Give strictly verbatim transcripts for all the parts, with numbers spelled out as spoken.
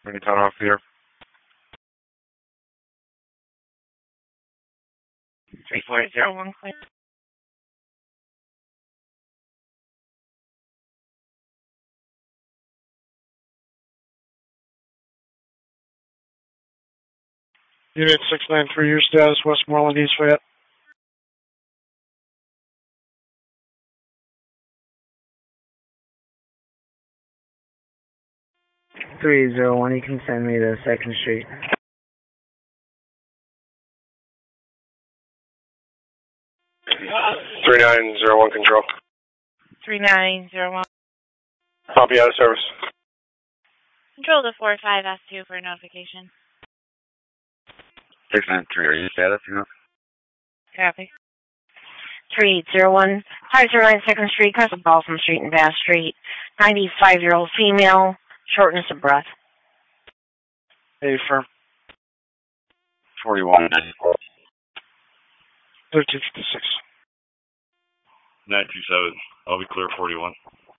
Any town off here. three four zero one clear. Unit six nine three, your status, Westmoreland, East Fayette. three zero one, you can send me to second Street. three nine zero one control. three nine zero one. Copy, out of service. Control to four five S two for notification. six nine three, are you status, you know? Copy. three eight zero one, five zero nine second Street, across the Balsam Street and Bass Street. ninety-five-year-old female, shortness of breath. A firm. forty-one ninety-four. thirteen fifty-six. nine two seven, I'll be clear forty-one.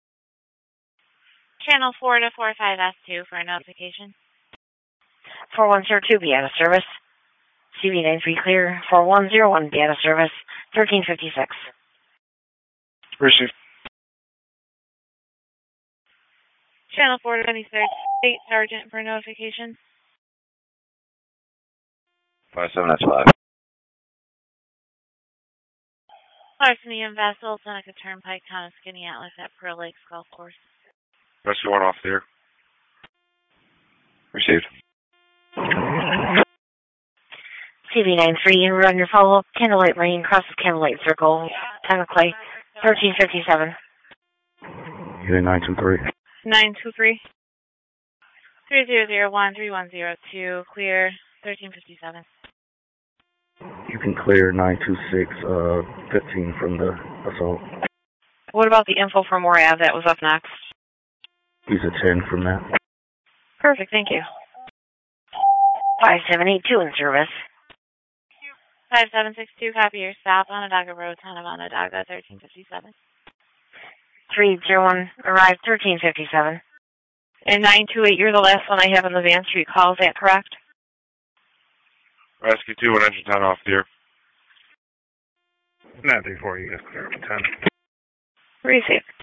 Channel four to four five S two for notification. four one zero two, be out of service. C B nine three clear. four one zero one, be out of service. thirteen fifty-six. Received. Channel four to twenty-third State Sergeant for notification. five seven, that's five. Larceny and vessel, Seneca Turnpike, Town of Skinny Atlas at Pearl Lakes Golf Course. Rescue one off here. Received. C B nine three, you run your follow-up. Candlelight Lane, cross the Candlelight Circle. Time of Clay. thirteen fifty-seven. Unit nine two three. nine two three. three zero zero one three one zero two, clear, thirteen fifty-seven. You can clear nine two six, uh, fifteen from the assault. What about the info from Morab that was up next? He's a ten from that. Perfect, thank you. five seven eight two in service. five seven six two, copy your stop, Onondaga Road, Town of Onondaga, thirteen fifty-seven. three zero one, arrived, thirteen fifty-seven. And nine two eight, you're the last one I have on the Van Street call, is that correct? Rescue two, one engine town off here. nine three four, you guys clear ten. Receive.